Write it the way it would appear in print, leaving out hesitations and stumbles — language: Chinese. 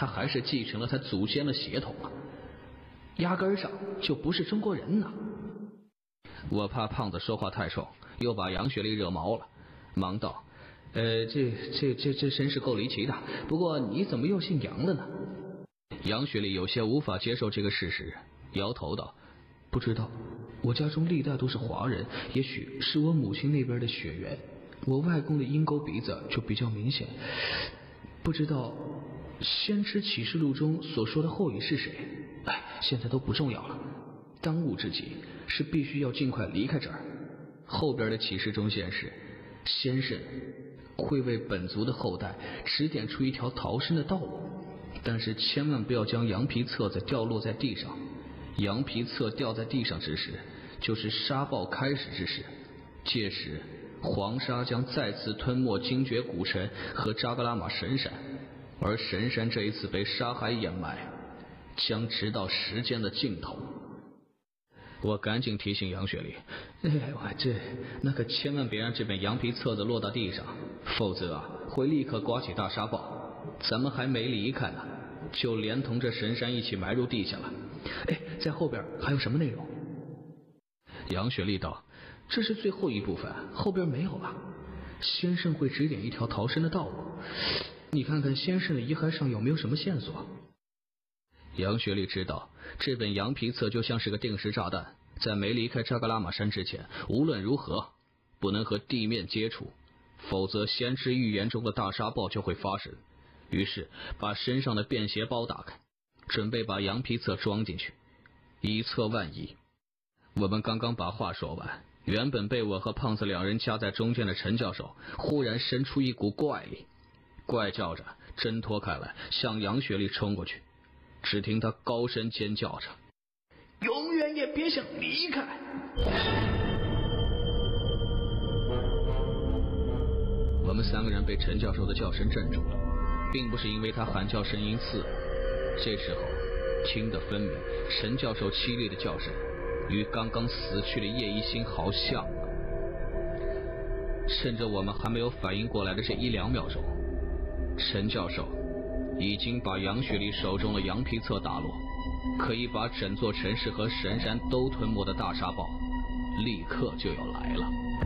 他还是继承了他祖先的血统啊，压根上就不是中国人呢。我怕胖子说话太冲，又把杨雪丽惹毛了，忙道：这真是够离奇的，不过你怎么又姓杨了呢？杨雪丽有些无法接受这个事实，摇头道：不知道，我家中历代都是华人，也许是我母亲那边的血缘，我外公的鹰钩鼻子就比较明显，不知道先知启示录中所说的后裔是谁？现在都不重要了，当务之急是必须要尽快离开这儿。后边的启示中显示，先生会为本族的后代指点出一条逃生的道路，但是千万不要将羊皮册子掉落在地上。羊皮册掉在地上之时，就是沙暴开始之时，届时黄沙将再次吞没精绝古城和扎格拉玛神山，而神山这一次被沙海掩埋，将直到时间的尽头。我赶紧提醒杨雪丽，那可千万别让这本羊皮册子落到地上，否则会立刻刮起大沙暴，咱们还没离开呢，就连同这神山一起埋入地下了。在后边还有什么内容？杨雪丽道：这是最后一部分，后边没有了。先生会指点一条逃生的道路，你看看先生的遗骸上有没有什么线索？杨雪丽知道这本羊皮册就像是个定时炸弹，在没离开扎格拉玛山之前，无论如何不能和地面接触，否则先知预言中的大沙暴就会发生。于是把身上的便携包打开，准备把羊皮册装进去，以策万一。我们刚刚把话说完，原本被我和胖子两人夹在中间的陈教授忽然生出一股怪力，怪叫着挣脱开来，向杨雪丽冲过去。只听他高声尖叫着：永远也别想离开！我们三个人被陈教授的叫声镇住了，并不是因为他喊叫声音刺耳，这时候听得分明，陈教授凄厉的叫声与刚刚死去的叶一星好像。趁着我们还没有反应过来的这1-2秒钟，陈教授已经把杨雪丽手中的羊皮册打落，可以把整座城市和神山都吞没的大沙暴立刻就要来了。